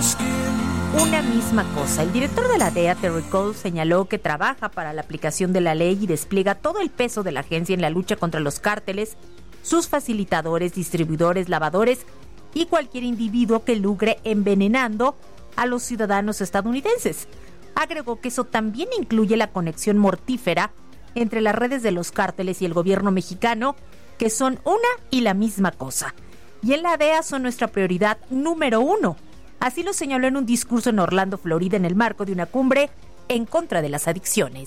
Una misma cosa. El director de la DEA, Terry Cole, señaló que trabaja para la aplicación de la ley y despliega todo el peso de la agencia en la lucha contra los cárteles, sus facilitadores, distribuidores, lavadores y cualquier individuo que lucre envenenando a los ciudadanos estadounidenses. Agregó que eso también incluye la conexión mortífera entre las redes de los cárteles y el gobierno mexicano, que son una y la misma cosa. Y en la DEA son nuestra prioridad número 1. Así lo señaló en un discurso en Orlando, Florida, en el marco de una cumbre en contra de las adicciones.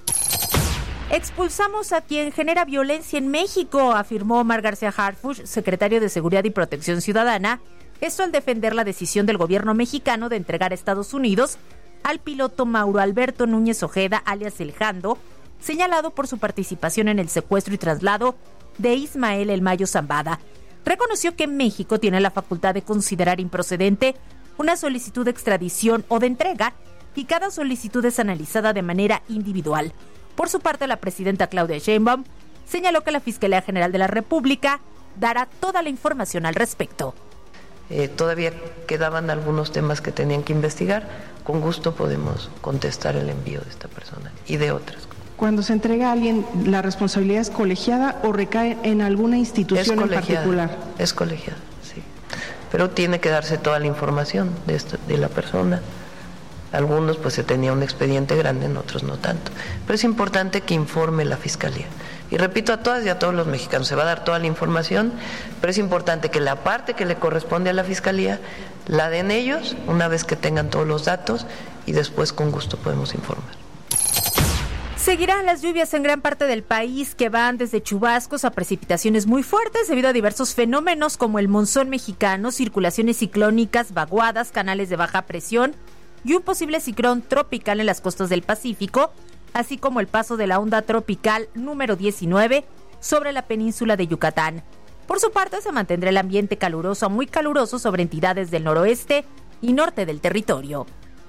Expulsamos a quien genera violencia en México, afirmó Omar García Harfuch, secretario de Seguridad y Protección Ciudadana. Esto al defender la decisión del gobierno mexicano de entregar a Estados Unidos al piloto Mauro Alberto Núñez Ojeda, alias El Jando, señalado por su participación en el secuestro y traslado de Ismael El Mayo Zambada. Reconoció que México tiene la facultad de considerar improcedente una solicitud de extradición o de entrega y cada solicitud es analizada de manera individual. Por su parte, la presidenta Claudia Sheinbaum señaló que la Fiscalía General de la República dará toda la información al respecto. Todavía quedaban algunos temas que tenían que investigar. Con gusto podemos contestar el envío de esta persona y de otras. Cuando se entrega a alguien, ¿la responsabilidad es colegiada o recae en alguna institución en particular? Es colegiada, sí. Pero tiene que darse toda la información de la persona. Algunos pues se tenía un expediente grande, en otros no tanto. Pero es importante que informe la Fiscalía. Y repito a todas y a todos los mexicanos, se va a dar toda la información, pero es importante que la parte que le corresponde a la Fiscalía la den ellos una vez que tengan todos los datos y después con gusto podemos informar. Seguirán las lluvias en gran parte del país, que van desde chubascos a precipitaciones muy fuertes debido a diversos fenómenos como el monzón mexicano, circulaciones ciclónicas, vaguadas, canales de baja presión y un posible ciclón tropical en las costas del Pacífico, así como el paso de la onda tropical número 19 sobre la península de Yucatán. Por su parte, se mantendrá el ambiente caluroso a muy caluroso sobre entidades del noroeste y norte del territorio.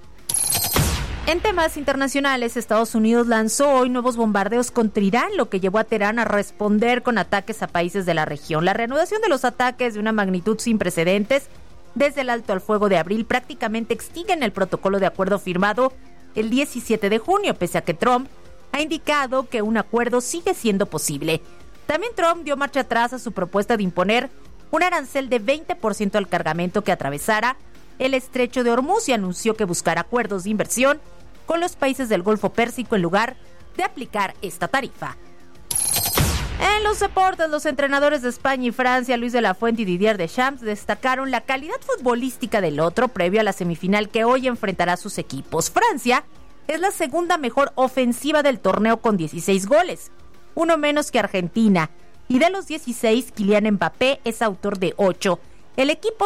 En temas internacionales, Estados Unidos lanzó hoy nuevos bombardeos contra Irán, lo que llevó a Teherán a responder con ataques a países de la región. La reanudación de los ataques de una magnitud sin precedentes desde el alto al fuego de abril prácticamente extinguen el protocolo de acuerdo firmado el 17 de junio, pese a que Trump ha indicado que un acuerdo sigue siendo posible. También Trump dio marcha atrás a su propuesta de imponer un arancel de 20% al cargamento que atravesara el estrecho de Hormuz y anunció que buscará acuerdos de inversión con los países del Golfo Pérsico en lugar de aplicar esta tarifa. En los deportes, los entrenadores de España y Francia, Luis de la Fuente y Didier Deschamps, destacaron la calidad futbolística del otro previo a la semifinal que hoy enfrentará a sus equipos. Francia es la segunda mejor ofensiva del torneo con 16 goles, uno menos que Argentina, y de los 16, Kylian Mbappé es autor de 8. El equipo